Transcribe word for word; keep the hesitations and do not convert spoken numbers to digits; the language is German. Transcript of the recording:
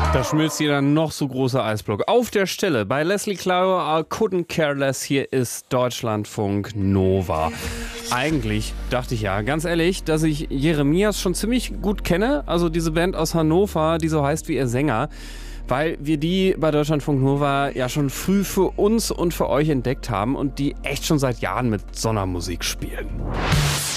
Da schmilzt jeder noch so große Eisblock. Auf der Stelle bei Leslie Klauer, I Couldn't Care Less. Hier ist Deutschlandfunk Nova. Eigentlich dachte ich ja, ganz ehrlich, dass ich Jeremias schon ziemlich gut kenne. Also diese Band aus Hannover, die so heißt wie ihr Sänger. Weil wir die bei Deutschlandfunk Nova ja schon früh für uns und für euch entdeckt haben und die echt schon seit Jahren mit Sondermusik spielen.